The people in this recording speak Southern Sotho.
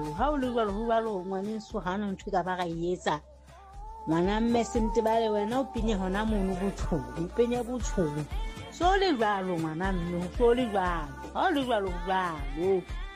jwalo ha o le jwalo ho jwalo ngwaneso ha ona ntho ka ba ga etsa ngwana mme se ntebale wena o penye hona mono botshong penye botshong so le jwalo ngwana mme so le jwalo ha o le jwalo jwalo